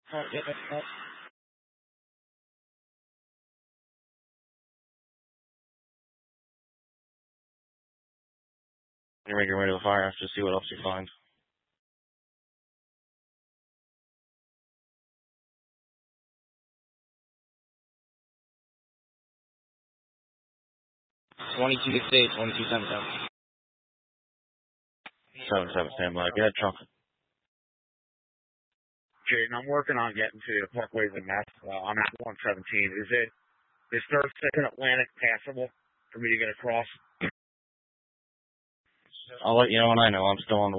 You're making your way to the firehouse to see what else you find. $22 states, 1277. 77, stand by. Go ahead, Trump. Jaden, I'm working on getting to the Parkways in Mass. I'm at 117. Is 32nd Atlantic passable for me to get across? I'll let you know when I know. I'm still on the